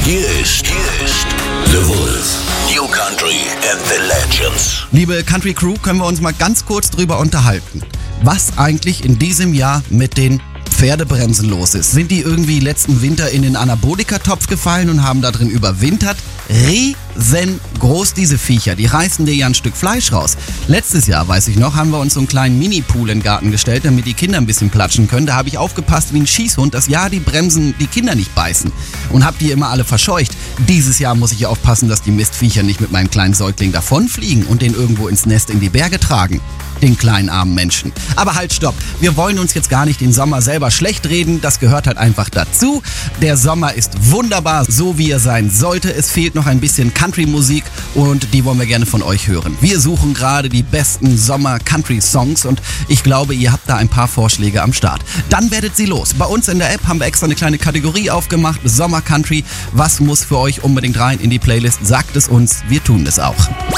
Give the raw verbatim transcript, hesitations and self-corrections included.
Hier ist, hier ist The Wolf. New Country and the Legends. Liebe Country Crew, können wir uns mal ganz kurz drüber unterhalten, was eigentlich in diesem Jahr mit den Pferdebremsen los ist. Sind die irgendwie letzten Winter in den Anabolika-Topf gefallen und haben da drin überwintert? Riesengroß, diese Viecher, die reißen dir ja ein Stück Fleisch raus. Letztes Jahr, weiß ich noch, haben wir uns so einen kleinen Mini-Pool in den Garten gestellt, damit die Kinder ein bisschen platschen können. Da habe ich aufgepasst wie ein Schießhund, dass ja die Bremsen die Kinder nicht beißen und habe die immer alle verscheucht. Dieses Jahr muss ich aufpassen, dass die Mistviecher nicht mit meinem kleinen Säugling davonfliegen und den irgendwo ins Nest in die Berge tragen. Den kleinen armen Menschen. Aber halt, stopp. Wir wollen uns jetzt gar nicht den Sommer selber schlecht reden. Das gehört halt einfach dazu. Der Sommer ist wunderbar, so wie er sein sollte. Es fehlt noch ein bisschen Country-Musik und die wollen wir gerne von euch hören. Wir suchen gerade die besten Sommer-Country-Songs und ich glaube, ihr habt da ein paar Vorschläge am Start. Dann werdet sie los. Bei uns in der App haben wir extra eine kleine Kategorie aufgemacht. Sommer-Country. Was muss für euch unbedingt rein in die Playlist? Sagt es uns. Wir tun es auch.